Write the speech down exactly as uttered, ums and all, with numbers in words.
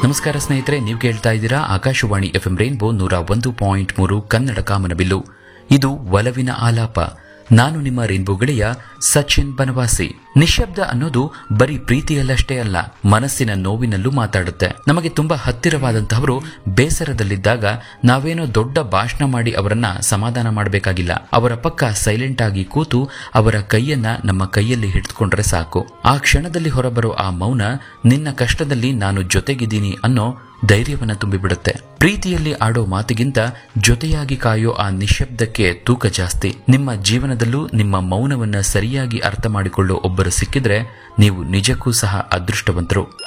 ನಮಸ್ಕಾರ ಸ್ನೇಹಿತರೆ, ನೀವು ಕೇಳ್ತಾ ಇದ್ದೀರಾ ಆಕಾಶವಾಣಿ ಎಫ್ಎಂ ರೈನ್ಬೋ ನೂರ ಒಂದು ಪಾಯಿಂಟ್ ಮೂರು ಕನ್ನಡ ಕಾಮನಬಿಲ್ಲು. ಇದು ಒಲವಿನ ಆಲಾಪ. ನಾನು ನಿಮ್ಮ ರೈನ್ಬೋ ಗೆಳೆಯ ಸಚಿನ್ ಬನವಾಸಿ. ನಿಶ್ಶಬ್ದ ಅನ್ನೋದು ಬರೀ ಪ್ರೀತಿಯಲ್ಲಷ್ಟೇ ಅಲ್ಲ, ಮನಸ್ಸಿನ ನೋವಿನಲ್ಲೂ ಮಾತಾಡುತ್ತೆ. ನಮಗೆ ತುಂಬಾ ಹತ್ತಿರವಾದಂತಹವರು ಬೇಸರದಲ್ಲಿದ್ದಾಗ ನಾವೇನೋ ದೊಡ್ಡ ಭಾಷಣ ಮಾಡಿ ಅವರನ್ನ ಸಮಾಧಾನ ಮಾಡಬೇಕಾಗಿಲ್ಲ. ಅವರ ಪಕ್ಕ ಸೈಲೆಂಟ್ ಆಗಿ ಕೂತು ಅವರ ಕೈಯನ್ನ ನಮ್ಮ ಕೈಯಲ್ಲಿ ಹಿಡಿದುಕೊಂಡ್ರೆ ಸಾಕು. ಆ ಕ್ಷಣದಲ್ಲಿ ಹೊರಬರೋ ಆ ಮೌನ ನಿನ್ನ ಕಷ್ಟದಲ್ಲಿ ನಾನು ಜೊತೆಗಿದ್ದೀನಿ ಅನ್ನೋ ಧೈರ್ಯವನ್ನ ತುಂಬಿಬಿಡುತ್ತೆ. ಪ್ರೀತಿಯಲ್ಲಿ ಆಡೋ ಮಾತಿಗಿಂತ ಜೊತೆಯಾಗಿ ಕಾಯೋ ಆ ನಿಶ್ಶಬ್ದಕ್ಕೆ ತೂಕ ಜಾಸ್ತಿ. ನಿಮ್ಮ ಜೀವನದಲ್ಲೂ ನಿಮ್ಮ ಮೌನವನ್ನ ಸರಿಯಾಗಿ ಅರ್ಥ ಮಾಡಿಕೊಳ್ಳೋ ಒಬ್ಬರು ಸಿಕ್ಕಿದ್ರೆ ನೀವು ನಿಜಕ್ಕೂ ಸಹ ಅದೃಷ್ಟವಂತರು.